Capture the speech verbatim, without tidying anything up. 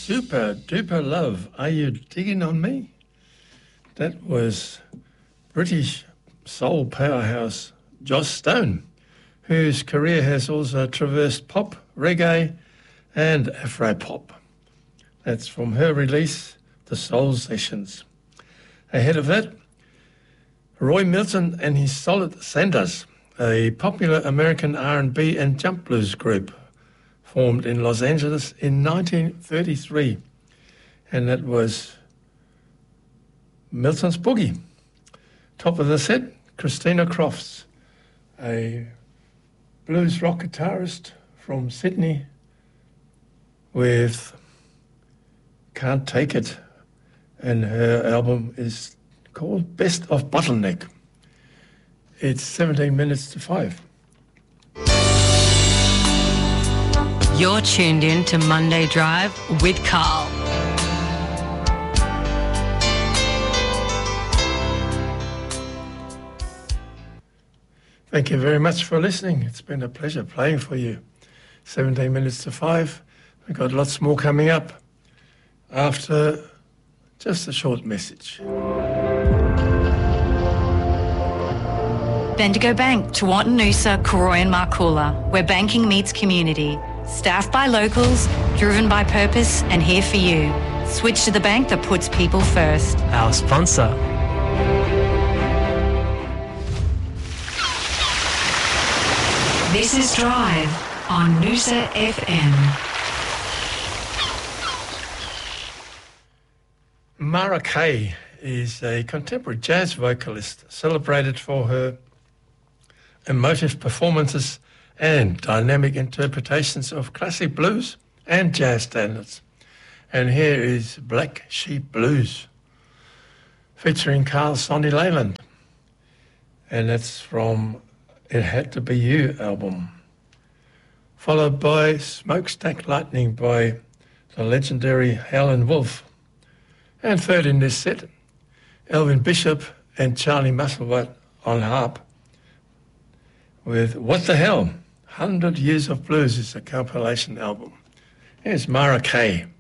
Super Duper Love, Are You Digging on Me? That was British soul powerhouse Joss Stone, whose career has also traversed pop, reggae and Afro-pop. That's from her release, The Soul Sessions. Ahead of that, Roy Milton and his Solid Sanders, a popular American R and B and jump blues group formed in Los Angeles in nineteen thirty-three. And that was Milton's Boogie. Top of the set, Christina Crofts, a blues rock guitarist from Sydney with Can't Take It. And her album is called Best of Bottleneck. It's seventeen minutes to five. You're tuned in to Monday Drive with Carl. Thank you very much for listening. It's been a pleasure playing for you. seventeen minutes to five. We've got lots more coming up after just a short message. Bendigo Bank, Tewantin Noosa, Koroy and Markula, where banking meets community. Staffed by locals, driven by purpose, and here for you. Switch to the bank that puts people first. Our sponsor. This is Drive on Noosa F M. Mara Kay is a contemporary jazz vocalist celebrated for her emotive performances and dynamic interpretations of classic blues and jazz standards. And here is Black Sheep Blues, featuring Carl Sonny Leyland. And that's from It Had to Be You album. Followed by Smokestack Lightning by the legendary Howlin' Wolf. And third in this set, Elvin Bishop and Charlie Musselwhite on harp with What the Hell? one hundred Years of Blues is a compilation album. Here's Mara Kay.